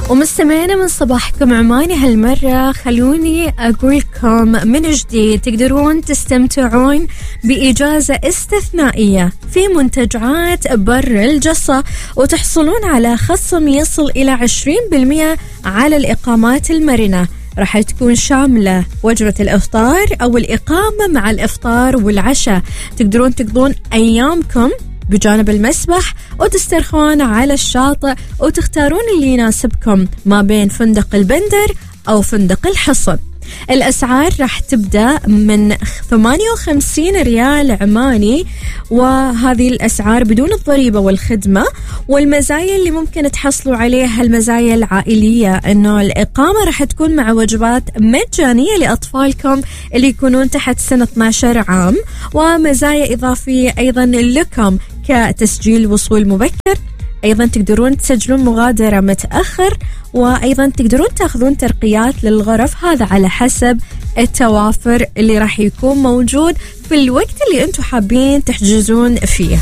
ومستمعينا من صباحكم عماني هالمرة، خلوني أقولكم من جديد تقدرون تستمتعون بإجازة استثنائية في منتجعات بر الجصة وتحصلون على خصم يصل إلى 20% على الإقامات المرنة. راح تكون شاملة وجبة الإفطار أو الإقامة مع الإفطار والعشاء. تقدرون تقضون أيامكم بجانب المسبح وتسترخون على الشاطئ وتختارون اللي يناسبكم ما بين فندق البندر أو فندق الحصن. الأسعار راح تبدأ من 58 ريال عماني، وهذه الأسعار بدون الضريبة والخدمة. والمزايا اللي ممكن تحصلوا عليها المزايا العائلية، إنه الإقامة راح تكون مع وجبات مجانية لأطفالكم اللي يكونون تحت سن 12 عام، ومزايا إضافية أيضا لكم كتسجيل وصول مبكر. أيضا تقدرون تسجلون مغادرة متأخر، وأيضا تقدرون تأخذون ترقيات للغرف، هذا على حسب التوافر اللي راح يكون موجود في الوقت اللي أنتم حابين تحجزون فيه.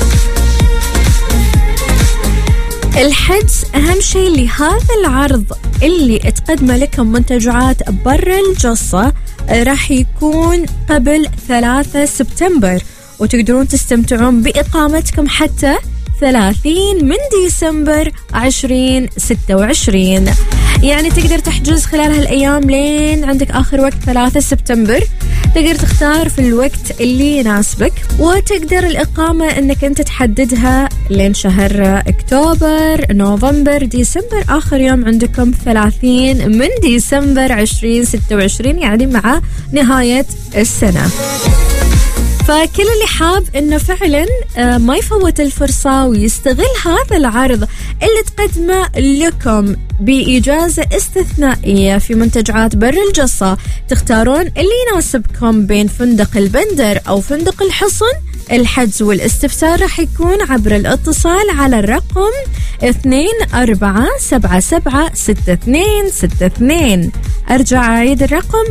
الحجز أهم شيء لهذا العرض اللي تقدمه لكم منتجعات بر الجصة راح يكون قبل 3 سبتمبر، وتقدرون تستمتعون بإقامتكم حتى 30 من ديسمبر 2026. يعني تقدر تحجز خلال هالأيام لين عندك آخر وقت 3 سبتمبر. تقدر تختار في الوقت اللي يناسبك، وتقدر الإقامة أنك أنت تحددها لين شهر أكتوبر، نوفمبر، ديسمبر. آخر يوم عندكم 30 من ديسمبر 2026، يعني مع نهاية السنة. فكل اللي حاب إنه فعلا ما يفوت الفرصة ويستغل هذا العرض اللي تقدمه لكم بإجازة استثنائية في منتجعات بر الجصة، تختارون اللي يناسبكم بين فندق البندر أو فندق الحصن. الحجز والاستفسار راح يكون عبر الاتصال على الرقم 24776262. أرجع أعيد الرقم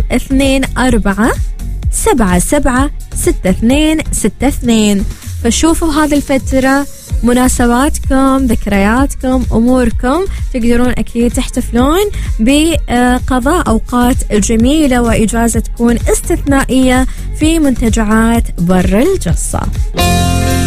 24776262. فشوفوا هذه الفترة مناسباتكم، ذكرياتكم، أموركم، تقدرون أكيد تحتفلون بقضاء أوقات جميلة وإجازة تكون استثنائية في منتجعات بر الجصة.